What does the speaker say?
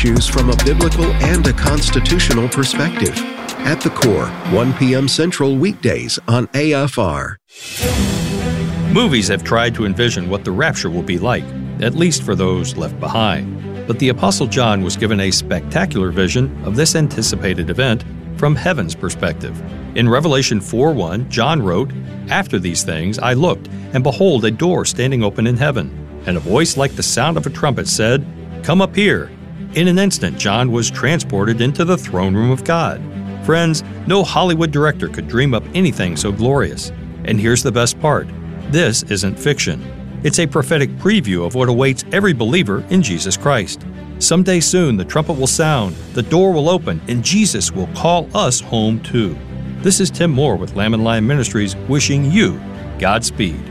issues from a biblical and a constitutional perspective. At the Core, 1 p.m. Central weekdays on AFR. Movies have tried to envision what the rapture will be like, at least for those left behind. But the Apostle John was given a spectacular vision of this anticipated event from heaven's perspective. In Revelation 4:1, John wrote, "After these things I looked, and behold, a door standing open in heaven. And a voice like the sound of a trumpet said, 'Come up here.' In an instant, John was transported into the throne room of God." Friends, no Hollywood director could dream up anything so glorious. And here's the best part. This isn't fiction. It's a prophetic preview of what awaits every believer in Jesus Christ. Someday soon, the trumpet will sound, the door will open, and Jesus will call us home too. This is Tim Moore with Lamb and Lion Ministries wishing you Godspeed.